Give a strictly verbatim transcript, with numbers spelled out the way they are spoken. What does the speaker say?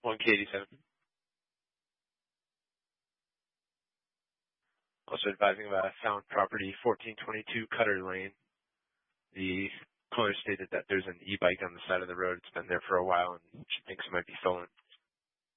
one K eighty-seven. Also advising about a found property, fourteen twenty-two Cutter Lane. The caller stated that there's an e-bike on the side of the road. It's been there for a while and she thinks it might be stolen.